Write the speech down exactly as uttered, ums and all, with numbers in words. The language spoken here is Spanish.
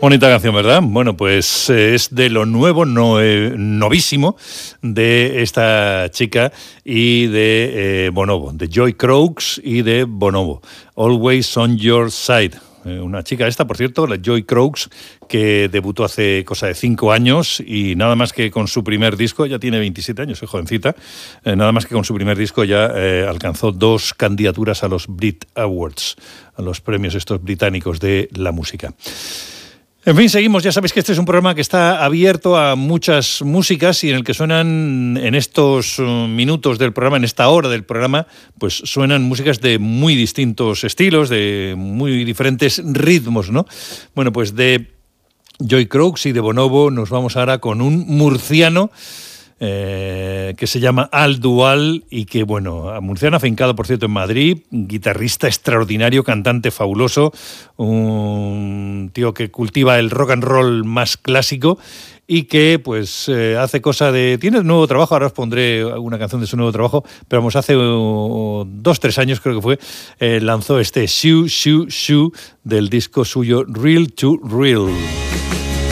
Bonita canción, ¿verdad? Bueno, pues eh, es de lo nuevo, no, eh, novísimo, de esta chica y de eh, Bonobo, de Joy Croaks y de Bonobo. Always on Your Side. Eh, una chica esta, por cierto, la Joy Croaks, que debutó hace cosa de cinco años y nada más que con su primer disco, ya tiene veintisiete años, es jovencita, eh, nada más que con su primer disco ya eh, alcanzó dos candidaturas a los Brit Awards, a los premios estos británicos de la música. En fin, seguimos. Ya sabéis que este es un programa que está abierto a muchas músicas y en el que suenan en estos minutos del programa, en esta hora del programa, pues suenan músicas de muy distintos estilos, de muy diferentes ritmos, ¿no? Bueno, pues de Joy Croaks y de Bonobo nos vamos ahora con un murciano Eh, que se llama Al Dual y que, bueno, murciano afincado, por cierto, en Madrid, guitarrista extraordinario, cantante fabuloso, un tío que cultiva el rock and roll más clásico y que, pues, eh, hace cosa de... Tiene un nuevo trabajo, ahora os pondré una canción de su nuevo trabajo, pero vamos, hace uh, dos, tres años creo que fue, eh, lanzó este Shoo, Shoo, Shoo del disco suyo Real to Real.